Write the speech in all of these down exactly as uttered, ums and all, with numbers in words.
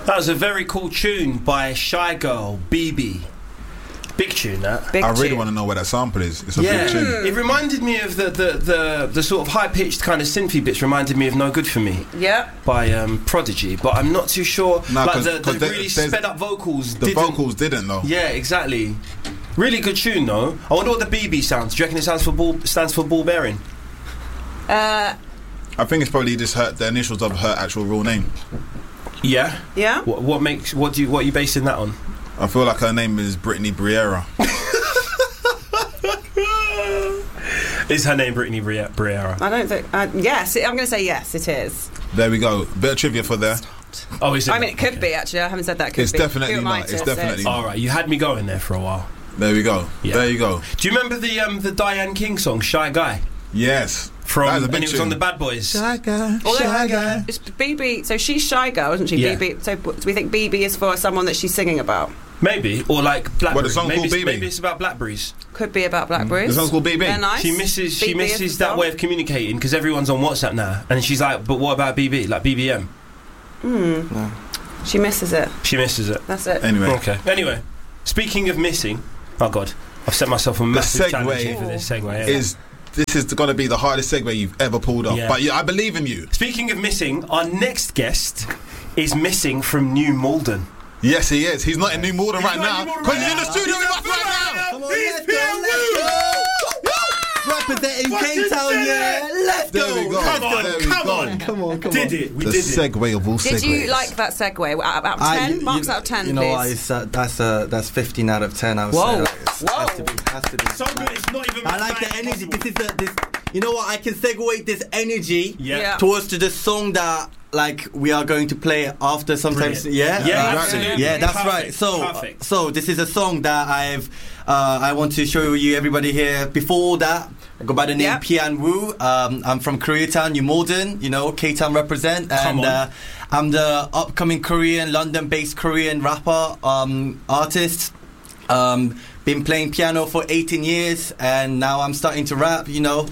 That was a very cool tune by Shy Girl, B B. Big tune, that. Big I really tune. want to know where that sample is. It's a Yeah, big tune. it reminded me of the, the, the, the sort of high-pitched kind of synthy bits reminded me of No Good For Me Yeah. by um, Prodigy, but I'm not too sure. No, like 'cause- the, 'cause the there- really there's- sped-up vocals The didn't... vocals didn't though. Yeah, exactly. Really good tune, though. I wonder what the B B sounds. Do you reckon it stands for ball, stands for ball bearing? Uh, I think it's probably just her, the initials of her actual real name. Yeah. yeah. What, what makes... What do you... What are you basing that on? I feel like her name is Brittany Briera. Is her name Brittany Brie- Briera? I don't think. Uh, yes, I'm going to say yes. It is. There we go. Bit of trivia for there. Oh, is it? I mean, it could Okay. be actually. I haven't said that. Could It's be. definitely Who am I not. to It's say definitely it's- not. All right, you had me going there for a while. There we go. Yeah. There you go. Do you remember the um, the Diane King song "Shy Guy" Yes. from That is a when big he was tune. on the Bad Boys? Shy guy. Although, Shy guy. It's B B. So she's Shy Girl, isn't she? Yeah. B B. So do we think B B is for someone that she's singing about? Maybe, or like Blackberry. What, the song maybe, called it's, B B? maybe it's about blackberries. Could be about blackberries. The song's called B B. They're nice. She misses she B B is misses the that song. way of communicating because everyone's on WhatsApp now, and she's like, "But what about B B? Like B B M?" Hmm. No. She misses it. She misses it. That's it. Anyway. Okay. Anyway, speaking of missing, oh god, I've set myself a massive segue challenge here for this segue. Yeah. Is this is going to be the hardest segue you've ever pulled off? Yeah. But yeah, I believe in you. Speaking of missing, our next guest is missing from New Malden. Yes, he is. He's not in New Malden He's right not now in New Malden because right he's in the now. studio He's with in us the right studio now. right now. He's here. Representing Fucking Cape Town, did yeah. it. Let's There go. we go. Come on, There we come go. on. Come on, come Did on. it? We The did it. segue of all Did segues. you like that segue? Out out of I- ten? you- Marks you- out of ten, You know please. what? It's, uh, that's uh, that's fifteen out of ten. I would Whoa. say. Like, it's- Whoa. Has to be. Has to be. So good, it's not even. I like the energy. This is the this. You know what? I can segue this energy Yeah. Yeah. towards to the song that like we are going to play after. Sometimes, Brilliant. yeah, Yeah, Uh, absolutely. yeah, that's Perfect, right. So, perfect. so this is a song that I've. Uh, I want to show you everybody here. Before that, I go by the name Yeah. Pian Woo. Um, I'm from Koreatown, New Malden. You know, K-Town represent, Come and on. uh, I'm the upcoming Korean, London-based Korean rapper, um, artist. Um, been playing piano for eighteen years, and now I'm starting to rap. You know,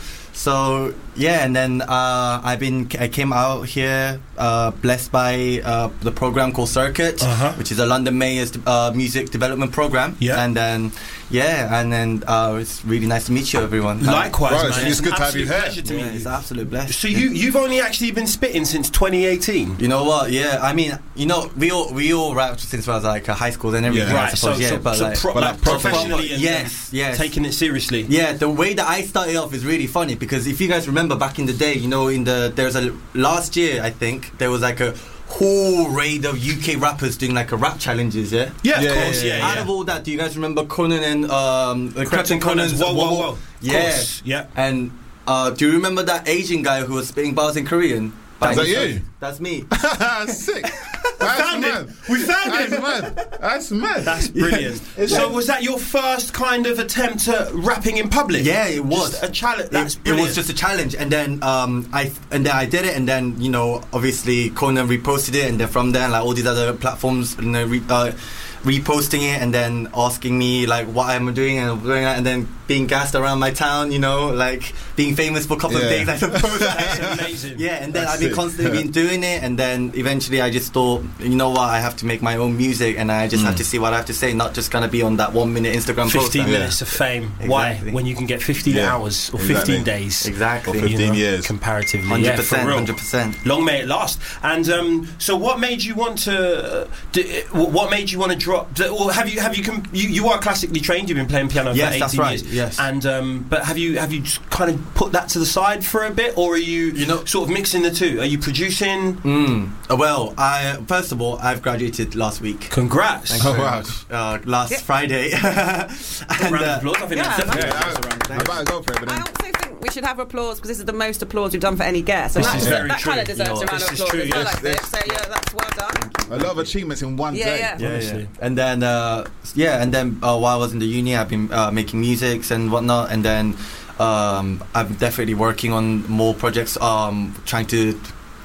so yeah. And then uh, I've been. I came out here uh, blessed by uh, the program called Circuit, Uh-huh. which is a London Mayor's uh, music development program. Yeah. And then yeah, and then uh, it's really nice to meet you, everyone. Likewise, Right, man. so it's good to have you Absolute here. pleasure to Yeah, meet it's you. absolute blessed. So you you've only actually been spitting since twenty eighteen. You know what? Yeah, I mean, you know, we all we all rapped since I was like a high school and everything. Yeah. I Right, suppose, so, yeah, so, but so like, pro- but like like proper- professionally and yes, yes, taking it seriously. yeah. The way that I started off is really funny because if you guys remember back in the day, you know, in the there's a last year I think there was like a whole raid of U K rappers doing like a rap challenges. Yeah. Yeah, of Yeah, course, yeah, yeah, Out yeah. of all that, do you guys remember Conan and um, uh, Captain Conan's Whoa, whoa, whoa. Of Yeah, course, yeah. and uh, do you remember that Asian guy who was spitting bars in Korean? Is that himself? you? That's me. Sick. That's found mad. him. We found That's him. mad. That's mad. That's brilliant. So was that your first kind of attempt at rapping in public? Yeah, it was Just a challenge. It, That's it brilliant. was just a challenge, and then um, I and then I did it, and then you know, obviously Conan reposted it, and then from there, like all these other platforms, you know, re, uh, reposting it, and then asking me like what I'm doing and doing that, and then being gassed around my town, you know, like being famous for a couple Yeah. of days, I suppose. That's amazing. Yeah, and then That's I've been sick. constantly been doing it, and then eventually I just thought, you know what, I have to make my own music, and I just have to see what I have to say, not just gonna be on that one minute Instagram post. fifteen And- minutes of fame. Why? Exactly. When you can get fifteen Yeah, hours or exactly. fifteen days. Exactly. Or fifteen years. Comparatively. Hundred Yeah, for percent, real. hundred percent. Long may it last. And um, so, what made you want to? Uh, d- what made you want to drop? d- Or have you have you, com- you you are classically trained? You've been playing piano Yes, for eighteen that's right, years. yes. And um, but have you have you just kind of put that to the side for a bit, or are you You know- sort of mixing the two? Are you producing? Mm. Uh, Well, I first of all, I've graduated last week. Congrats! Thank you Oh, very wow. much. Uh, last Yeah. Friday. and, Round of uh, applause. I think yeah. that's definitely Yeah, a round of applause. I better go for it, but I then. also think we should have applause because this is the most applause we've done for any guest. And This that, is very that true. kind of deserves You know, a round this of is applause. true, I yes, like this. So yeah, that's well done. A lot of achievements in one Yeah, day. yeah. yeah, Honestly. yeah. And then, uh, yeah, and then uh, while I was in the uni, I've been uh, making musics and whatnot, and then um, I'm definitely working on more projects, um, trying to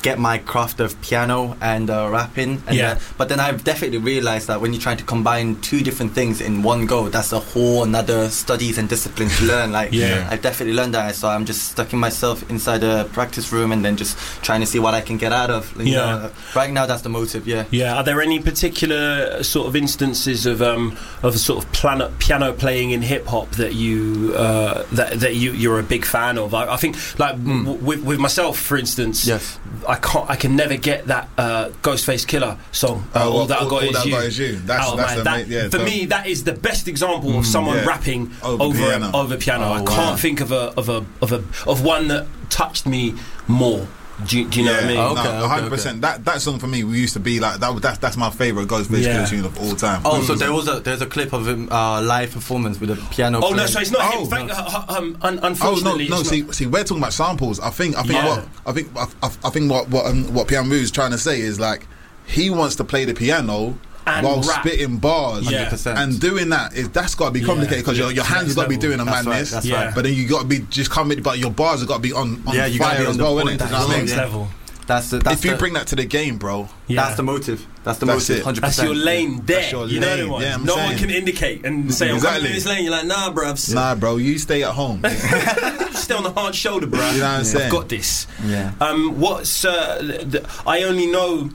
get my craft of piano and uh, rapping. And, Yeah. uh, but then I've definitely realised that when you're trying to combine two different things in one go, that's a whole another studies and discipline to learn. Like, Yeah. I've definitely learned that. So I'm just stuck in myself inside a practice room and then just trying to see what I can get out of. You Yeah. know, right now, that's the motive. Yeah. Yeah. Are there any particular sort of instances of um of sort of piano piano playing in hip hop that you uh, that that you you're a big fan of? I, I think like Mm. w- with with myself, for instance. Yes. I can't. I can never get that uh, Ghostface Killer song. Uh, Oh, all that I all- got, all is, that I you. got is you. That's- Out of that's my- the that- ma- yeah, for so- me, that is the best example of someone yeah. rapping Over over piano. over piano. Oh, I can't wow. think of a of a of a of one that touched me more. Do you, do you know what I mean? Okay, no, okay, one hundred percent. That that song for me, we used to be like that. That's that's my favorite Ghostface Yeah. Killer tune of all time. Oh, so there was a there's a clip of him uh, live performance with a piano. Oh no, playing. so it's not Oh. him. Thank, uh, um, un- Oh no, unfortunately, no. it's See, not. see, we're talking about samples. I think, I think Yeah. what I think, I, I, I think what what um, what Piano is trying to say is like he wants to play the piano And while rap. spitting bars, Yeah. one hundred percent. and doing that is that's got to be complicated because Yeah. your your Yeah. hands got to be Level. doing a That's right, madness. that's Yeah. right. But then you got to be just coming, but your bars have got to be on, on Yeah, you gotta fire be on as the well, point. innit? That's You know what I mean? next Yeah. level. That's the, that's If you the, bring that to the game, bro, Yeah. that's the motive. That's the That's motive. it. Hundred That's percent. your lane there. That's your you know lane, what? yeah, I'm no one saying. can indicate and say, "I'm coming Exactly. in this lane." You're like, "Nah, bruv. nah, bro, you stay at home. you know Stay on the hard shoulder, bruv. what I'm saying? I've got this." Yeah. Um, what's uh, the, I only know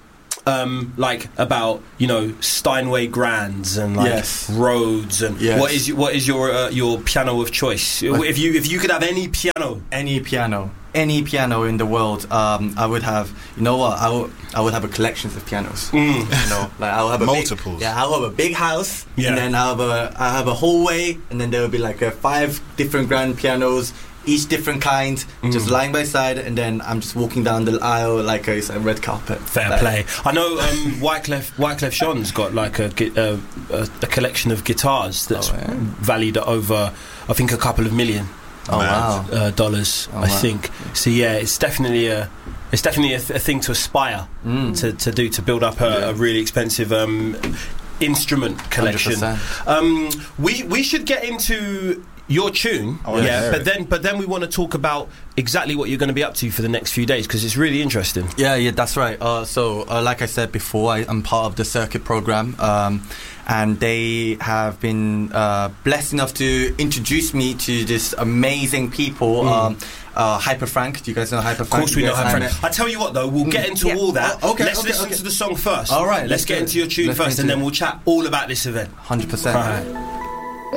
um, like about you know Steinway Grands and like Yes. Rhodes and Yes. what is what is your uh, your piano of choice? If you if you could have any piano, Any piano, any piano in the world, um, I would have. You know what? I would. I would have a collections of pianos. mm. You know, like I'll have a Multiples. Big, yeah, I'll have a big house, Yeah. and then I'll have a I have a hallway, and then there will be like uh, five different grand pianos, each different kind, just Mm. lying by side, and then I'm just walking down the aisle like a, a red carpet. Fair Like, play. I know um, Wyclef Wyclef Jean's got like a, gui- uh, a a collection of guitars that's Oh, yeah? valued at over I think a couple of million Oh Mad. wow. uh, dollars. Oh, I wow. think so. Yeah, it's definitely a it's definitely a, th- a thing to aspire Mm. to, to do to build up a, Yeah. a really expensive um, instrument collection. one hundred percent. Um, we we should get into your tune, I wanna yeah. hear But it. then but then we want to talk about exactly what you're going to be up to for the next few days because it's really interesting. Yeah, yeah, that's right. Uh, so, uh, like I said before, I, I'm part of the circuit program, um, and they have been uh, blessed enough to introduce me to this amazing people. Mm. Um, uh, Hyper Frank, do you guys know Hyper Of Frank? course we know Yes, how and, friend. I tell you what though, we'll get into Yeah. all that. Oh, okay, let's okay, listen okay. to the song first. All right, let's, let's get do into it. your tune Let's first, get and into then it. we'll chat all about this event. one hundred percent. Right.